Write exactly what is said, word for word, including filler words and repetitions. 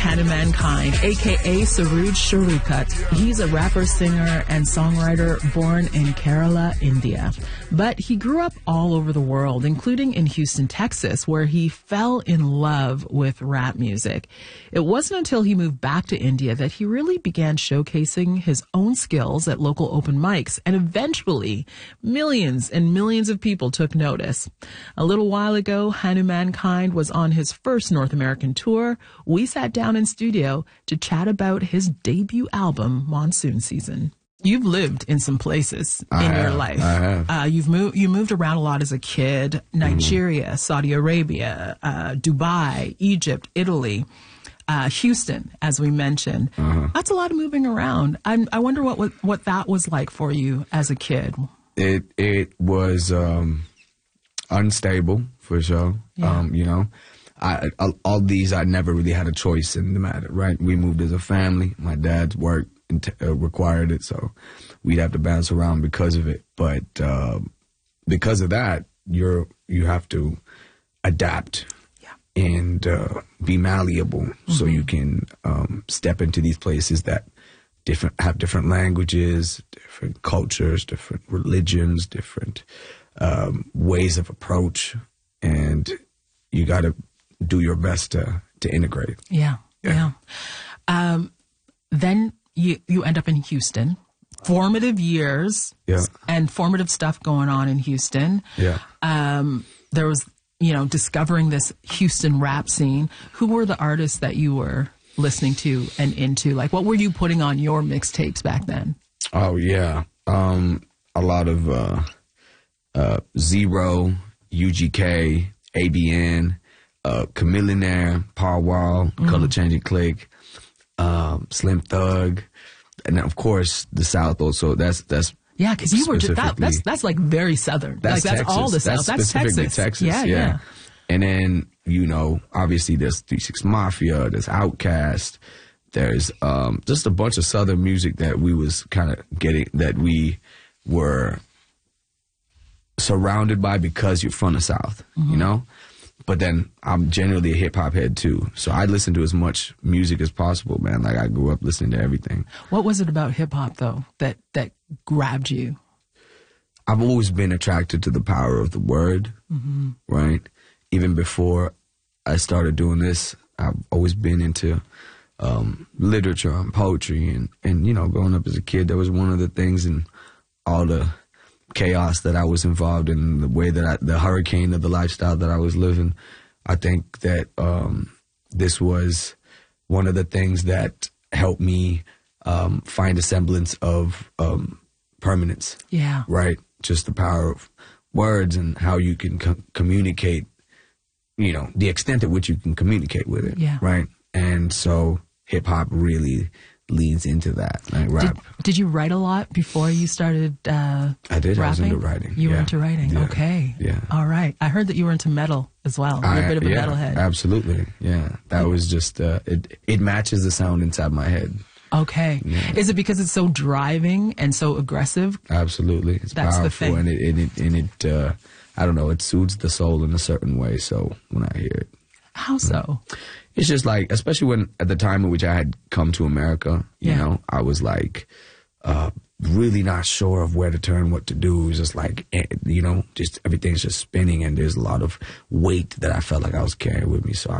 Hanuman Kind, a k a. Saroj Sharikat. He's a rapper, singer, and songwriter born in Kerala, India. But he grew up all over the world, including in Houston, Texas, where he fell in love with rap music. It wasn't until he moved back to India that he really began showcasing his own skills at local open mics, and eventually millions and millions of people took notice. A little while ago, Hanuman Kind was on his first North American tour. We sat down in studio to chat about his debut album, Monsoon Season. You've lived in some places I in have, your life. I have. Uh, you've moved. You moved around a lot as a kid. Nigeria, mm. Saudi Arabia, uh, Dubai, Egypt, Italy, uh, Houston, as we mentioned. Uh-huh. That's a lot of moving around. I'm, I wonder what, what what that was like for you as a kid. It it was um, unstable for sure. Yeah. Um, you know, I, I all these I never really had a choice in the matter. Right, we moved as a family. My dad's work Uh, required it, so we'd have to bounce around because of it. But uh, because of that, you're you have to adapt yeah. and uh, be malleable, mm-hmm. so you can um, step into these places that different have different languages, different cultures, different religions, different um, ways of approach, and you got to do your best to to integrate. Yeah, yeah. yeah. Um, then. You you end up in Houston, formative years, yeah. and formative stuff going on in Houston. Yeah. Um, there was, you know, discovering this Houston rap scene. Who were the artists that you were listening to and into? Like, what were you putting on your mixtapes back then? Oh, yeah. Um, a lot of uh, uh, Zero, U G K, A B N, uh, Chamillionaire, Paul Wall, mm-hmm. Color Changing Click, um, Slim Thug. And of course, the South also. That's that's yeah, because you were just, that, that's that's like very Southern. That's like that's Texas. all the South. That's, that's Texas. Texas. Yeah, yeah, yeah. And then you know, obviously, there's three six Mafia, there's Outkast, there's um, just a bunch of Southern music that we was kind of getting, that we were surrounded by because you're from the South, mm-hmm. you know. But then I'm generally a hip hop head too, so I listen to as much music as possible, man. Like I grew up listening to everything. What was it about hip hop though that that grabbed you? I've always been attracted to the power of the word, mm-hmm. right? Even before I started doing this, I've always been into um, literature and poetry, and and you know, growing up as a kid, that was one of the things, and all the chaos that I was involved in, the way that I, the hurricane of the lifestyle that I was living. I think that um, this was one of the things that helped me um, find a semblance of um, permanence. Yeah. Right? Just the power of words and how you can co- communicate, you know, the extent at which you can communicate with it. Yeah. Right? And so hip hop really leads into that, like rap. Did, did you write a lot before you started uh, I did. rapping? I was into writing. You yeah. were into writing. Yeah. Okay. Yeah. All right. I heard that you were into metal as well. You're I, a bit of a yeah, metalhead. Absolutely. Yeah. That was just, uh, it, it matches the sound inside my head. Okay. Yeah. Is it because it's so driving and so aggressive? Absolutely. It's That's powerful, the thing. and it, and it, and it uh, I don't know, it soothes the soul in a certain way. So when I hear it. How so? It's just like, especially when at the time in which I had come to America, you yeah. know, I was like, uh, really not sure of where to turn, what to do. It was just like, you know, just everything's just spinning, and there's a lot of weight that I felt like I was carrying with me. So I